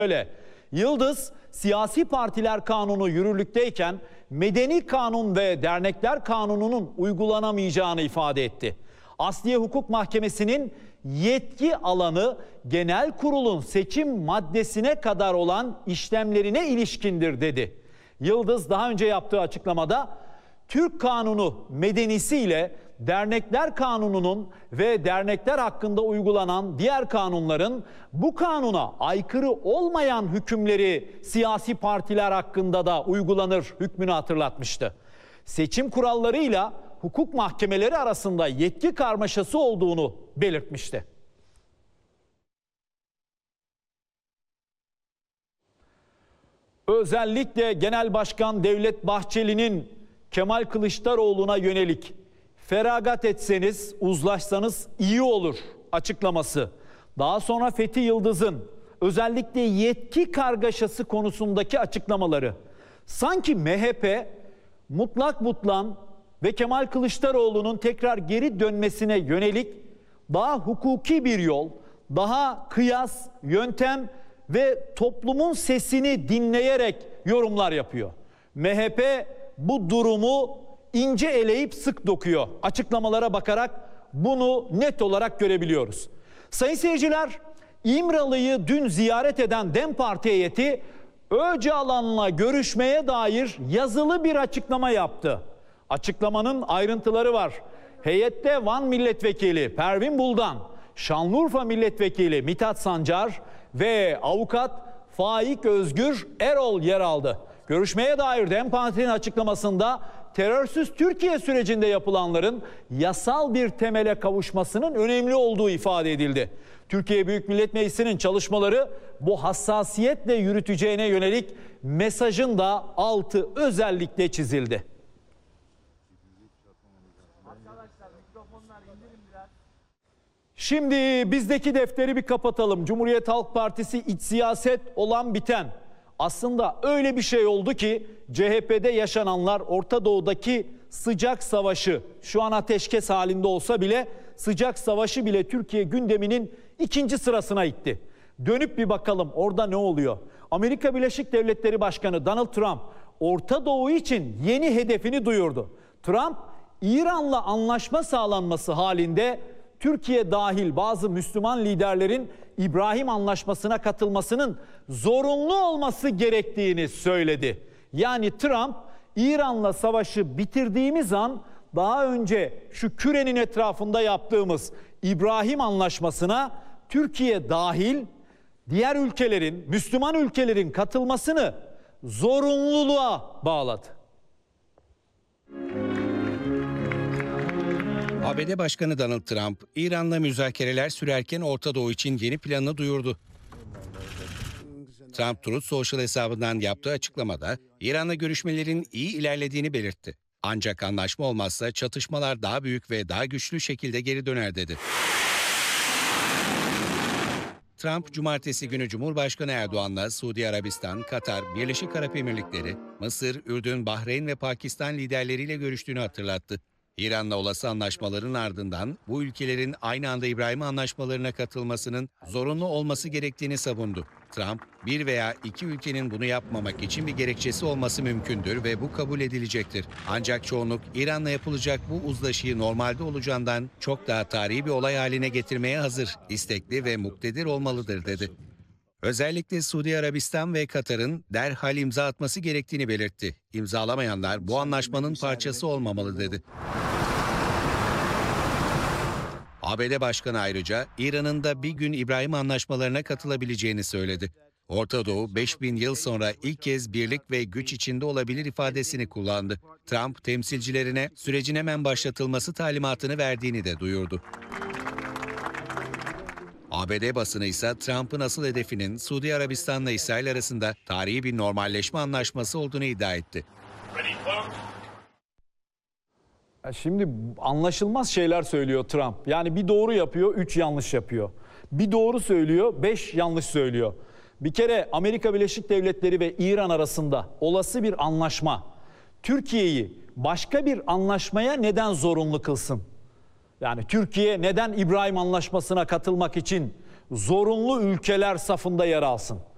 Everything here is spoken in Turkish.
Öyle. Yıldız, siyasi partiler kanunu yürürlükteyken medeni kanun ve dernekler kanununun uygulanamayacağını ifade etti. Asliye Hukuk Mahkemesi'nin yetki alanı genel kurulun seçim maddesine kadar olan işlemlerine ilişkindir dedi. Yıldız daha önce yaptığı açıklamada Türk Kanunu medenisiyle dernekler kanununun ve dernekler hakkında uygulanan diğer kanunların bu kanuna aykırı olmayan hükümleri siyasi partiler hakkında da uygulanır hükmünü hatırlatmıştı. Seçim kurallarıyla hukuk mahkemeleri arasında yetki karmaşası olduğunu belirtmişti. Özellikle Genel Başkan Devlet Bahçeli'nin Kemal Kılıçdaroğlu'na yönelik "feragat etseniz, uzlaşsanız iyi olur" açıklaması. Daha sonra Fethi Yıldız'ın özellikle yetki kargaşası konusundaki açıklamaları. Sanki MHP mutlak butlan ve Kemal Kılıçdaroğlu'nun tekrar geri dönmesine yönelik daha hukuki bir yol, daha kıyas, yöntem ve toplumun sesini dinleyerek yorumlar yapıyor. MHP bu durumu ince eleyip sık dokuyor. Açıklamalara bakarak bunu net olarak görebiliyoruz. Sayın seyirciler, İmralı'yı dün ziyaret eden DEM Parti heyeti Öcalan'la görüşmeye dair yazılı bir açıklama yaptı. Açıklamanın ayrıntıları var. Heyette Van Milletvekili Pervin Buldan, Şanlıurfa Milletvekili Mithat Sancar ve avukat Faik Özgür Erol yer aldı. Görüşmeye dair DEM Parti'nin açıklamasında terörsüz Türkiye sürecinde yapılanların yasal bir temele kavuşmasının önemli olduğu ifade edildi. Türkiye Büyük Millet Meclisi'nin çalışmaları bu hassasiyetle yürüteceğine yönelik mesajın da altı özellikle çizildi. Şimdi bizdeki defteri bir kapatalım. Cumhuriyet Halk Partisi iç siyaset olan biten. Aslında öyle bir şey oldu ki CHP'de yaşananlar Orta Doğu'daki sıcak savaşı, şu an ateşkes halinde olsa bile sıcak savaşı bile Türkiye gündeminin ikinci sırasına itti. Dönüp bir bakalım orada ne oluyor? Amerika Birleşik Devletleri Başkanı Donald Trump Orta Doğu için yeni hedefini duyurdu. Trump, İran'la anlaşma sağlanması halinde Türkiye dahil bazı Müslüman liderlerin İbrahim Anlaşması'na katılmasının zorunlu olması gerektiğini söyledi. Yani Trump, İran'la savaşı bitirdiğimiz an daha önce şu kürenin etrafında yaptığımız İbrahim Anlaşması'na Türkiye dahil diğer ülkelerin, Müslüman ülkelerin katılmasını zorunluluğa bağladı. ABD Başkanı Donald Trump, İran'la müzakereler sürerken Orta Doğu için yeni planını duyurdu. Trump Truth Social hesabından yaptığı açıklamada İran'la görüşmelerin iyi ilerlediğini belirtti. Ancak anlaşma olmazsa çatışmalar daha büyük ve daha güçlü şekilde geri döner dedi. Trump, cumartesi günü Cumhurbaşkanı Erdoğan'la Suudi Arabistan, Katar, Birleşik Arap Emirlikleri, Mısır, Ürdün, Bahreyn ve Pakistan liderleriyle görüştüğünü hatırlattı. İran'la olası anlaşmaların ardından bu ülkelerin aynı anda İbrahim Anlaşmalarına katılmasının zorunlu olması gerektiğini savundu. Trump, bir veya iki ülkenin bunu yapmamak için bir gerekçesi olması mümkündür ve bu kabul edilecektir. Ancak çoğunluk İran'la yapılacak bu uzlaşıyı normalde olacağından çok daha tarihi bir olay haline getirmeye hazır, istekli ve muktedir olmalıdır dedi. Özellikle Suudi Arabistan ve Katar'ın derhal imza atması gerektiğini belirtti. İmzalamayanlar bu anlaşmanın parçası olmamalı dedi. ABD Başkanı ayrıca İran'ın da bir gün İbrahim Anlaşmalarına katılabileceğini söyledi. Orta Doğu 5000 yıl sonra ilk kez birlik ve güç içinde olabilir ifadesini kullandı. Trump temsilcilerine sürecin hemen başlatılması talimatını verdiğini de duyurdu. ABD basını ise Trump'ın asıl hedefinin Suudi Arabistan'la İsrail arasında tarihi bir normalleşme anlaşması olduğunu iddia etti. Şimdi anlaşılmaz şeyler söylüyor Trump. Yani bir doğru yapıyor, 3 yanlış yapıyor. Bir doğru söylüyor, 5 yanlış söylüyor. Bir kere Amerika Birleşik Devletleri ve İran arasında olası bir anlaşma Türkiye'yi başka bir anlaşmaya neden zorunlu kılsın? Yani Türkiye neden İbrahim Anlaşması'na katılmak için zorunlu ülkeler safında yer alsın?